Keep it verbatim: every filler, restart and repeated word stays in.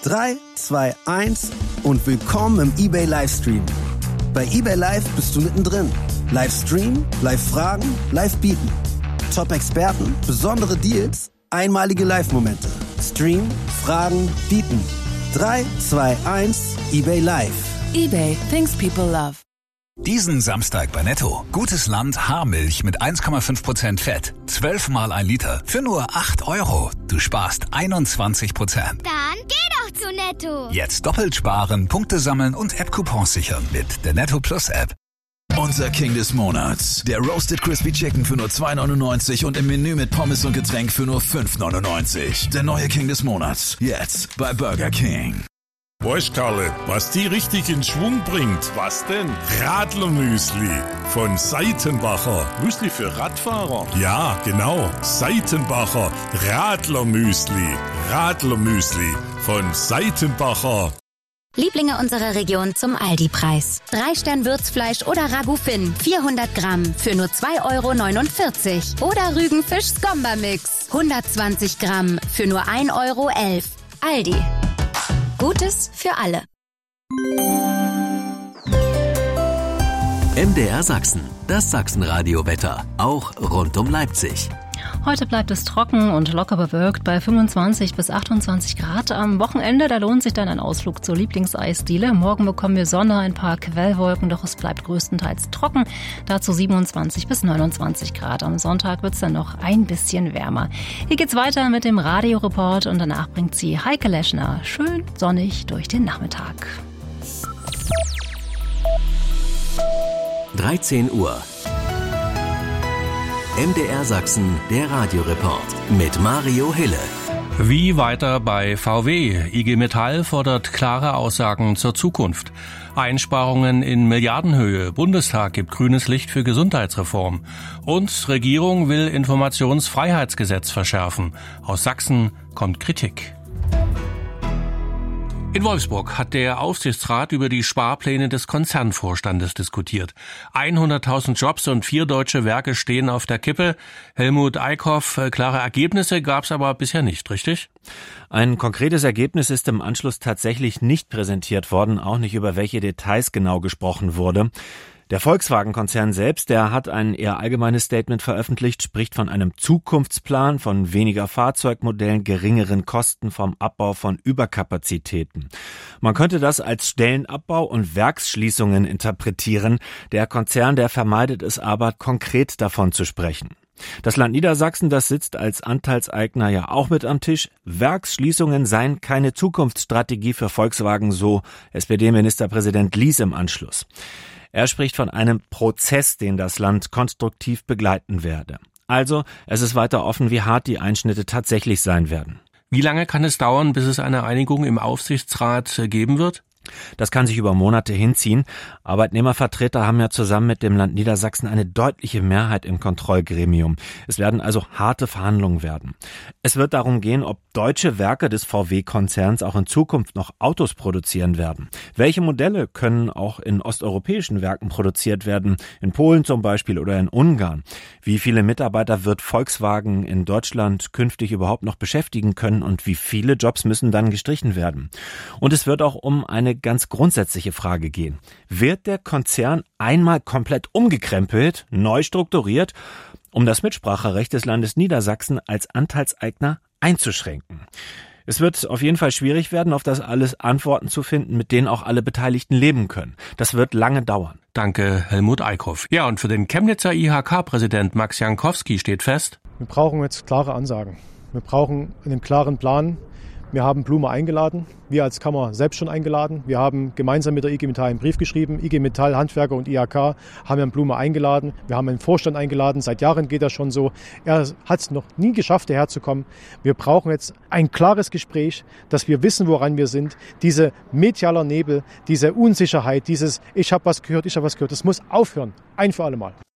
drei, zwei, eins und willkommen im eBay Livestream. Bei eBay Live bist du mittendrin. Livestream, Live-Fragen, Live-Bieten. Top-Experten, besondere Deals, einmalige Live-Momente. Stream, Fragen, Bieten. drei, zwei, eins, eBay Live. eBay, things people love. Diesen Samstag bei Netto. Gutes Land Haarmilch mit eins Komma fünf Prozent Fett. zwölf mal ein Liter für nur acht Euro. Du sparst einundzwanzig Prozent. Dann geh doch zu Netto. Jetzt doppelt sparen, Punkte sammeln und App-Coupons sichern mit der Netto Plus App. Unser King des Monats. Der Roasted Crispy Chicken für nur zwei neunundneunzig und im Menü mit Pommes und Getränk für nur fünf neunundneunzig. Der neue King des Monats. Jetzt bei Burger King. Weißt, Karle, was die richtig in Schwung bringt? Was denn? Radlermüsli von Seitenbacher. Müsli für Radfahrer? Ja, genau. Seitenbacher Radlermüsli. Radlermüsli von Seitenbacher. Lieblinge unserer Region zum Aldi-Preis. Drei Stern Würzfleisch oder Ragout Finn, vierhundert Gramm für nur zwei Euro neunundvierzig. Oder Rügenfisch Skomba-Mix, hundertzwanzig Gramm für nur ein Euro elf. Aldi. Gutes für alle. M D R Sachsen, das Sachsenradio-Wetter, auch rund um Leipzig. Heute bleibt es trocken und locker bewölkt bei fünfundzwanzig bis achtundzwanzig Grad. Am Wochenende, da lohnt sich dann ein Ausflug zur Lieblingseisdiele. Morgen bekommen wir Sonne, ein paar Quellwolken, doch es bleibt größtenteils trocken. Dazu siebenundzwanzig bis neunundzwanzig Grad. Am Sonntag wird es dann noch ein bisschen wärmer. Hier geht's weiter mit dem Radioreport und danach bringt sie Heike Leschner schön sonnig durch den Nachmittag. dreizehn Uhr. M D R Sachsen, der Radioreport mit Mario Hille. Wie weiter bei V W? I G Metall fordert klare Aussagen zur Zukunft. Einsparungen in Milliardenhöhe. Bundestag gibt grünes Licht für Gesundheitsreform. Und Regierung will Informationsfreiheitsgesetz verschärfen. Aus Sachsen kommt Kritik. In Wolfsburg hat der Aufsichtsrat über die Sparpläne des Konzernvorstandes diskutiert. hunderttausend Jobs und vier deutsche Werke stehen auf der Kippe. Helmut Eickhoff, klare Ergebnisse gab es aber bisher nicht, richtig? Ein konkretes Ergebnis ist im Anschluss tatsächlich nicht präsentiert worden, auch nicht über welche Details genau gesprochen wurde. Der Volkswagen-Konzern selbst, der hat ein eher allgemeines Statement veröffentlicht, spricht von einem Zukunftsplan, von weniger Fahrzeugmodellen, geringeren Kosten, vom Abbau von Überkapazitäten. Man könnte das als Stellenabbau und Werksschließungen interpretieren. Der Konzern, der vermeidet es aber, konkret davon zu sprechen. Das Land Niedersachsen, das sitzt als Anteilseigner ja auch mit am Tisch. Werksschließungen seien keine Zukunftsstrategie für Volkswagen, so S P D-Ministerpräsident Lies im Anschluss. Er spricht von einem Prozess, den das Land konstruktiv begleiten werde. Also, es ist weiter offen, wie hart die Einschnitte tatsächlich sein werden. Wie lange kann es dauern, bis es eine Einigung im Aufsichtsrat geben wird? Das kann sich über Monate hinziehen. Arbeitnehmervertreter haben ja zusammen mit dem Land Niedersachsen eine deutliche Mehrheit im Kontrollgremium. Es werden also harte Verhandlungen werden. Es wird darum gehen, ob deutsche Werke des V W-Konzerns auch in Zukunft noch Autos produzieren werden. Welche Modelle können auch in osteuropäischen Werken produziert werden, in Polen zum Beispiel oder in Ungarn? Wie viele Mitarbeiter wird Volkswagen in Deutschland künftig überhaupt noch beschäftigen können und wie viele Jobs müssen dann gestrichen werden? Und es wird auch um eine ganz grundsätzliche Frage gehen. Wird der Konzern einmal komplett umgekrempelt, neu strukturiert, um das Mitspracherecht des Landes Niedersachsen als Anteilseigner einzuschränken? Es wird auf jeden Fall schwierig werden, auf das alles Antworten zu finden, mit denen auch alle Beteiligten leben können. Das wird lange dauern. Danke, Helmut Eickhoff. Ja, und für den Chemnitzer I H K-Präsident Max Jankowski steht fest: Wir brauchen jetzt klare Ansagen. Wir brauchen einen klaren Plan. Wir haben Blume eingeladen, wir als Kammer selbst schon eingeladen. Wir haben gemeinsam mit der I G Metall einen Brief geschrieben. I G Metall, Handwerker und I H K haben Herrn Blume eingeladen. Wir haben einen Vorstand eingeladen. Seit Jahren geht das schon so. Er hat es noch nie geschafft, hierher zu kommen. Wir brauchen jetzt ein klares Gespräch, dass wir wissen, woran wir sind. Diese medialer Nebel, diese Unsicherheit, dieses Ich habe was gehört, ich habe was gehört, das muss aufhören. Ein für alle Mal.